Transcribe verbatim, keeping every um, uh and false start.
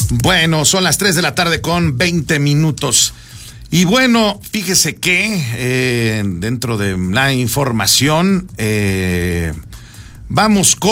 Bueno, son las tres de la tarde con veinte minutos. Y bueno, fíjese que eh, dentro de la información, eh, vamos con...